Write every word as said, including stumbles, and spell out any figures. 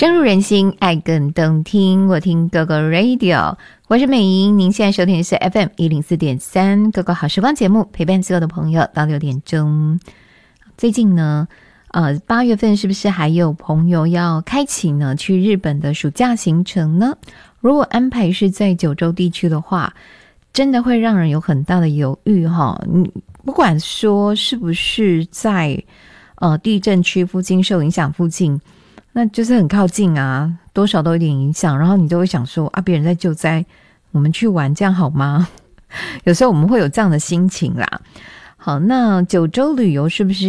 深入人心，爱更动听。我听哥哥 Radio， 我是美莹。您现在收听的是 F M 一零四点三哥哥好时光节目，陪伴所有的朋友到六点钟。最近呢，呃，八月份是不是还有朋友要开启呢去日本的暑假行程呢？如果安排是在九州地区的话，真的会让人有很大的犹豫哈。你不管说是不是在呃地震区附近受影响附近，那就是很靠近啊，多少都有点影响。然后你就会想说啊，别人在救灾，我们去玩这样好吗？有时候我们会有这样的心情啦。好，那九州旅游是不是